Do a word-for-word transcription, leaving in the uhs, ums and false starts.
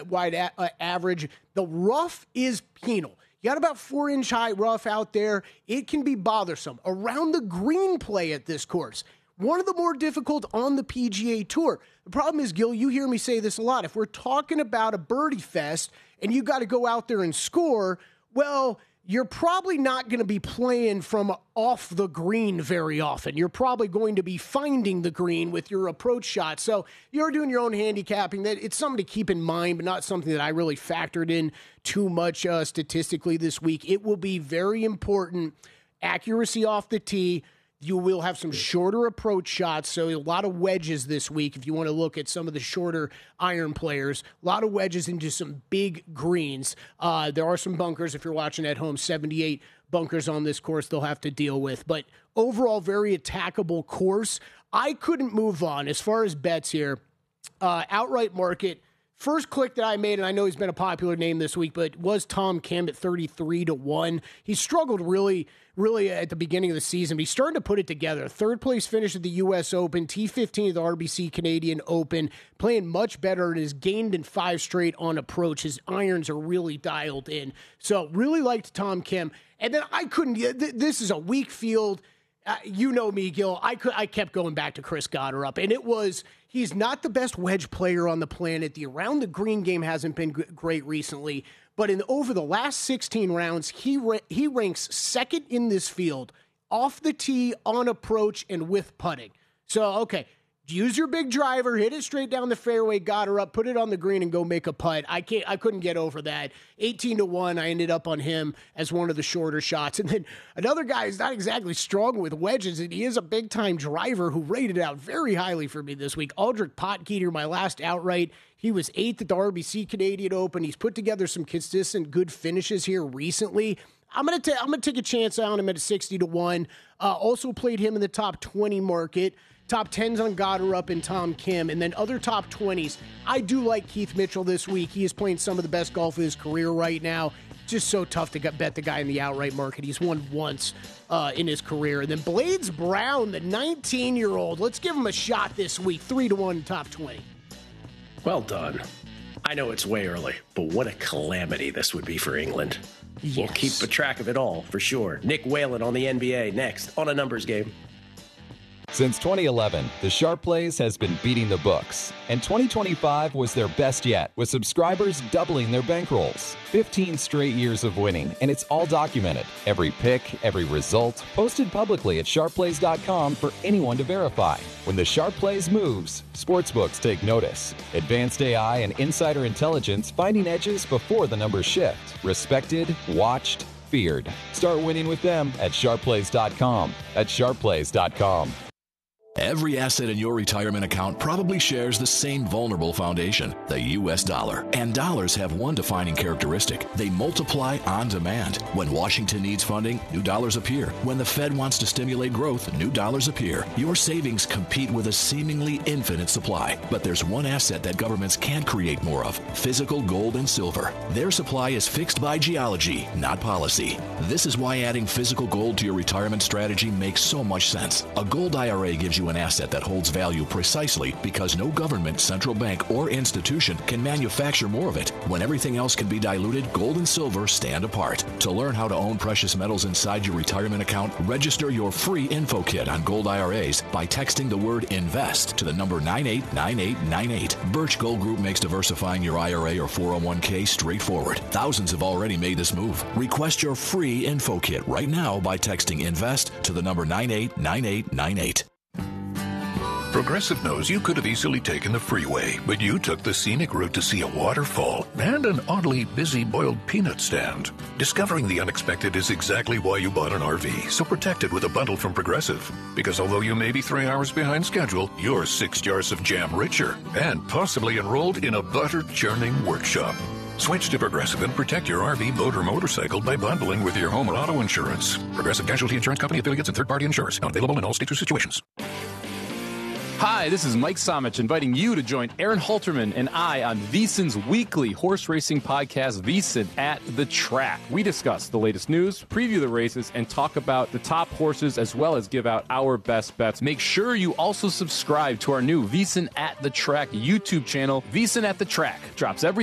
wide a- uh, average. The rough is penal. You got about four-inch high rough out there. It can be bothersome. Around the green play at this course, one of the more difficult on the P G A Tour. The problem is, Gil, you hear me say this a lot. If we're talking about a birdie fest and you got to go out there and score, well, you're probably not going to be playing from off the green very often. You're probably going to be finding the green with your approach shot. So you're doing your own handicapping. That it's something to keep in mind, but not something that I really factored in too much uh, statistically this week. It will be very important. Accuracy off the tee. You will have some shorter approach shots, so a lot of wedges this week if you want to look at some of the shorter iron players. A lot of wedges into some big greens. Uh, there are some bunkers if you're watching at home, seventy-eight bunkers on this course they'll have to deal with. But overall, very attackable course. I couldn't move on as far as bets here. Uh, outright market. First click that I made, and I know he's been a popular name this week, but was Tom Kim at thirty-three to one. He struggled really, really at the beginning of the season, but he's starting to put it together. Third place finish at the U S Open, T fifteen at the R B C Canadian Open, playing much better and has gained in five straight on approach. His irons are really dialed in. So really liked Tom Kim. And then I couldn't, this is a weak field. Uh, you know me, Gil. I could. I kept going back to Chris Gotterup, and it was he's not the best wedge player on the planet. The around the green game hasn't been g- great recently, but in over the last sixteen rounds, he ra- he ranks second in this field off the tee, on approach, and with putting. So okay, use your big driver, hit it straight down the fairway, Gotterup, put it on the green, and go make a putt. I can't. I couldn't get over that. eighteen to one. I ended up on him as one of the shorter shots. And then another guy who's not exactly strong with wedges, and he is a big-time driver who rated out very highly for me this week. Aldrich Potgieter, my last outright. He was eighth at the R B C Canadian Open. He's put together some consistent good finishes here recently. I'm gonna ta- I'm gonna take a chance on him at a sixty to one. Uh, also played him in the top twenty market. Top tens on Gotterup and Tom Kim, and then other top twenties. I do like Keith Mitchell this week. He is playing some of the best golf of his career right now. Just so tough to get, bet the guy in the outright market. He's won once uh, in his career. And then Blades Brown, the nineteen-year-old. Let's give him a shot this week. Three to one, top twenty. Well done. I know it's way early, but what a calamity this would be for England. Yes. We'll keep a track of it all, for sure. Nick Whalen on the N B A next on A Numbers Game. Since twenty eleven, the Sharp Plays has been beating the books, and twenty twenty-five was their best yet, with subscribers doubling their bankrolls. fifteen straight years of winning, and it's all documented. Every pick, every result, posted publicly at sharp plays dot com for anyone to verify. When the Sharp Plays moves, sportsbooks take notice. Advanced A I and insider intelligence finding edges before the numbers shift. Respected, watched, feared. Start winning with them at sharp plays dot com. At sharp plays dot com. Every asset in your retirement account probably shares the same vulnerable foundation, the U S dollar. And dollars have one defining characteristic. They multiply on demand. When Washington needs funding, new dollars appear. When the Fed wants to stimulate growth, new dollars appear. Your savings compete with a seemingly infinite supply. But there's one asset that governments can't create more of: physical gold and silver. Their supply is fixed by geology, not policy. This is why adding physical gold to your retirement strategy makes so much sense. A gold I R A gives you an asset that holds value precisely because no government, central bank, or institution can manufacture more of it. When everything else can be diluted, gold and silver stand apart. To learn how to own precious metals inside your retirement account, register your free info kit on gold I R As by texting the word INVEST to the number nine eight nine eight nine eight. Birch Gold Group makes diversifying your I R A or four oh one k straightforward. Thousands have already made this move. Request your free info kit right now by texting INVEST to the number nine eight nine eight nine eight. Progressive knows you could have easily taken the freeway, but you took the scenic route to see a waterfall and an oddly busy boiled peanut stand. Discovering the unexpected is exactly why you bought an R V, so protect it with a bundle from Progressive. Because although you may be three hours behind schedule, you're six jars of jam richer and possibly enrolled in a butter-churning workshop. Switch to Progressive and protect your R V, boat, or motorcycle by bundling with your home and auto insurance. Progressive Casualty Insurance Company affiliates and third-party insurers. Not available in all states or situations. Hi, this is Mike Somich inviting you to join Aaron Halterman and I on VSiN's weekly horse racing podcast, VSiN at the Track. We discuss the latest news, preview the races, and talk about the top horses as well as give out our best bets. Make sure you also subscribe to our new VSiN at the Track YouTube channel. VSiN at the Track drops every